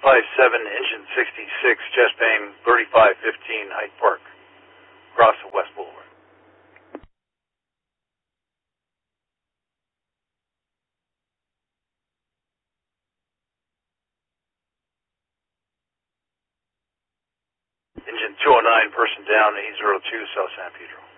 Engine 66, chest bang 3515 Hyde Park, across the West Boulevard. Engine 209, person down, 802 South San Pedro.